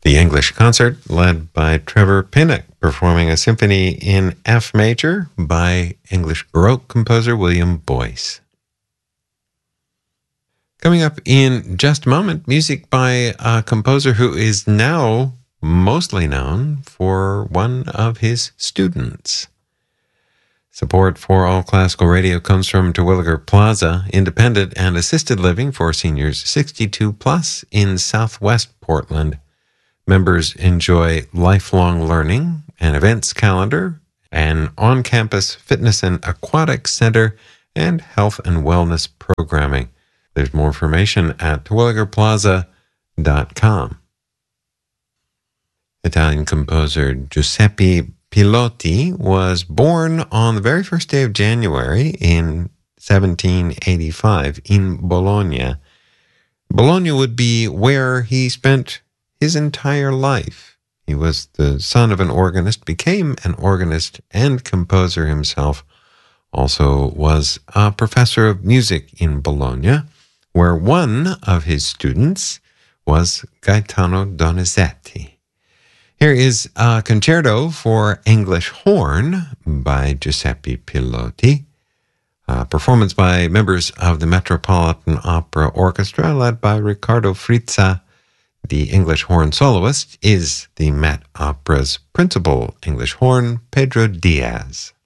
The English Concert, led by Trevor Pinnock, performing a symphony in F major by English Baroque composer William Boyce. Coming up in just a moment, music by a composer who is now mostly known for one of his students. Support for All Classical Radio comes from Terwilliger Plaza, independent and assisted living for seniors 62 plus in Southwest Portland. Members enjoy lifelong learning, an events calendar, an on-campus fitness and aquatic center, and health and wellness programming. There's more information at terwilligerplaza.com. Italian composer Giuseppe Pilotti was born on the very first day of January in 1785 in Bologna. Bologna would be where he spent his entire life. He was the son of an organist, became an organist and composer himself, also was a professor of music in Bologna, where one of his students was Gaetano Donizetti. Here is a concerto for English horn by Giuseppe Pilotti, a performance by members of the Metropolitan Opera Orchestra led by Riccardo Frizza. The English horn soloist is the Met Opera's principal English horn, Pedro Diaz.